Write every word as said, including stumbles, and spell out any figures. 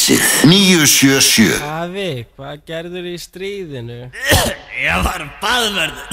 Exið níu sjö sjö. Afi, hvað gerður í stríðinu? Ég var baðverður.